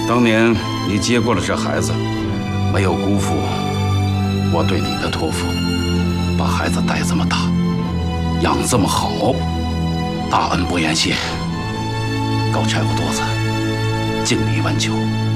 当年你接过了这孩子，没有辜负我对你的托付，把孩子带这么大，养这么好，大恩不言谢。高柴火垛子，敬你1万9。